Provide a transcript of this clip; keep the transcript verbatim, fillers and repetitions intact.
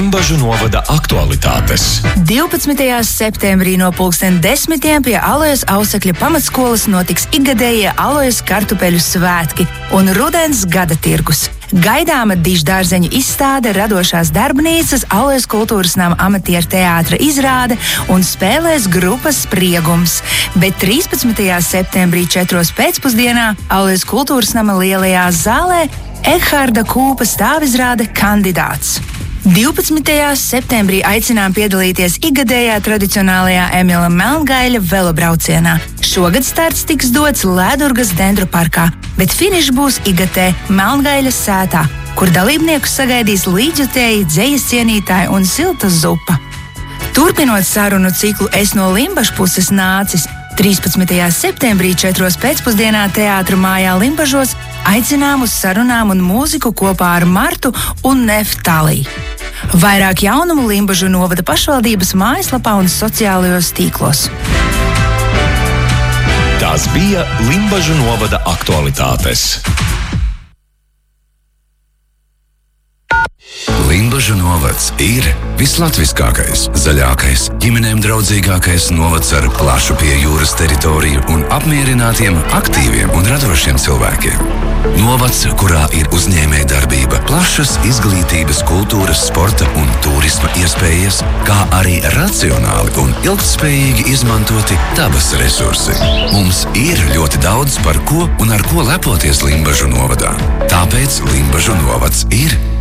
Limbažu novada aktualitātes. divpadsmitajā septembrī no pulksten desmitiem pie Alojas Ausekļa pamatskolas notiks ikgadējie Alojas kartupeļu svētki un rudens gada tirgus. Gaidāma diždārzeņu izstāde, radošās darbnīcas, Alojas kultūras nama amatieru teātra izrāde un spēlēs grupas Spriegums. Bet trīspadsmitajā septembrī četros pēcpusdienā Alojas kultūras nama lielajā zālē Ehārda Kūpa stāvizrāde Kandidāts. divpadsmitajā septembrī aicinām piedalīties ikgadējā tradicionālajā Emila Melngaļa velobraucienā. Šogad starts tiks dots Lēdurgas dendru parkā, bet finišs būs Igatē Melngaļas sētā, kur dalībniekus sagaidīs līdzjutēji, dzejas cienītāji un silta zupa. Turpinot sarunu ciklu Es no Limbažu puses nācis, trīspadsmitajā septembrī četros pēcpusdienā teātra mājā Limbažos aicinām uz sarunām un mūziku kopā ar Martu un Neftalī. Vairāk jaunumu Limbažu novada pašvaldības mājaslapā un sociālajos tīklos. Tās bija Limbažu novada aktualitātes. Limbažu novads ir vislatviskākais, zaļākais, ģimenēm draudzīgākais novads ar plašu pie jūras teritoriju un apmierinātiem, aktīviem un radošiem cilvēkiem. Novads, kurā ir uzņēmējdarbība, plašas izglītības, kultūras, sporta un turisma iespējas, kā arī racionāli un ilgtspējīgi izmantoti dabas resursi. Mums ir ļoti daudz par ko un ar ko lepoties Limbažu novadā. Tāpēc Limbažu novads ir